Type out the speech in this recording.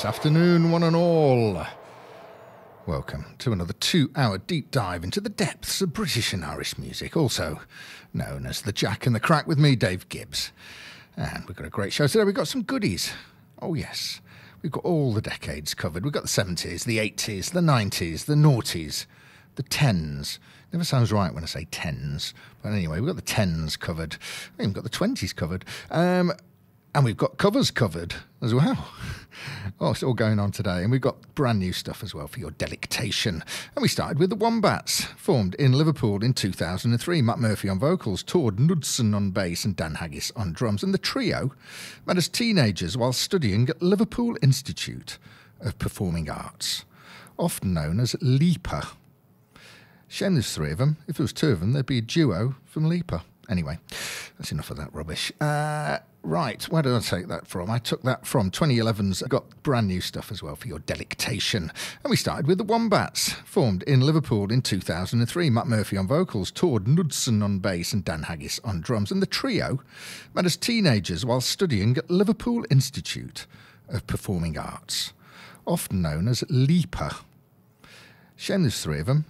Yes, afternoon one and all. Welcome to another 2-hour deep dive into the depths of British and Irish music, also known as The Jack and the Crack with me, Dave Gibbs. And we've got a great show today. We've got some goodies. Oh yes, we've got all the decades covered. We've got the 70s, the 80s, the 90s, the noughties, the 10s. Never sounds right when I say 10s. But anyway, we've got the 10s covered. We've even got the 20s covered. And we've got covers covered as well. Oh, it's all going on today. And we've got brand new stuff as well for your delectation. And we started with the Wombats, formed in Liverpool in 2003. Matt Murphy on vocals, Tord Knudsen on bass and Dan Haggis on drums. And the trio met as teenagers while studying at Liverpool Institute of Performing Arts, often known as LIPA. Shame there's three of them. If there was two of them, there'd be a duo from LIPA. Anyway, that's enough of that rubbish. Right, where did I take that from? I took that from 2011's got brand new stuff as well for your delectation. And we started with the Wombats, formed in Liverpool in 2003. Matt Murphy on vocals, Tord Knudsen on bass and Dan Haggis on drums. And the trio met as teenagers while studying at Liverpool Institute of Performing Arts, often known as LIPA. Shame there's three of them.